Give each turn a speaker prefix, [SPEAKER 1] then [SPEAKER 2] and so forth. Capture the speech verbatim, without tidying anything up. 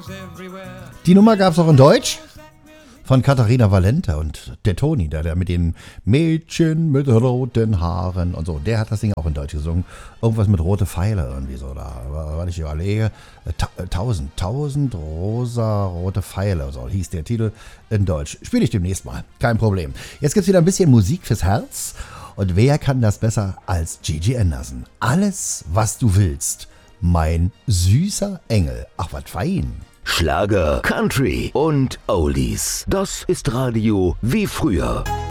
[SPEAKER 1] Die Nummer gab es auch in Deutsch von Katharina Valente und der Toni, der, der mit den Mädchen mit roten Haaren und so. Der hat das Ding auch in Deutsch gesungen. Irgendwas mit rote Pfeile irgendwie so. Da, weil ich überlege, ta- tausend, tausend rosa rote Pfeile, so hieß der Titel in Deutsch. Spiele ich demnächst mal, kein Problem. Jetzt gibt es wieder ein bisschen Musik fürs Herz. Und wer kann das besser als Gigi Anderson? Alles, was du willst, mein süßer Engel. Ach, was fein.
[SPEAKER 2] Schlager, Country und Oldies. Das ist Radio wie früher.